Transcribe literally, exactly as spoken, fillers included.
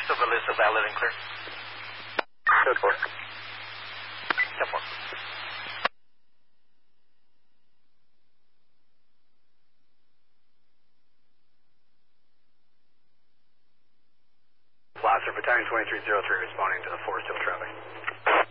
still the list of valid and clear. Good for. ten four. Blaster Battalion twenty-three oh three responding to the Forest Hill traffic.